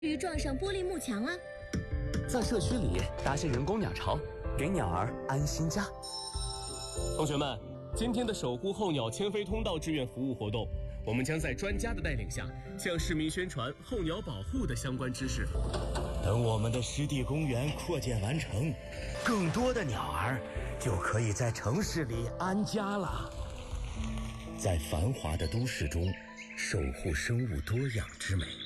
于撞上玻璃幕墙啊！ 在社区里搭些人工鸟巢，给鸟儿安心家。 同学们，今天的守护候鸟迁飞通道志愿服务活动，我们将在专家的带领下，向市民宣传候鸟保护的相关知识。 等我们的湿地公园扩建完成，更多的鸟儿就可以在城市里安家了。在繁华的都市中，守护生物多样之美。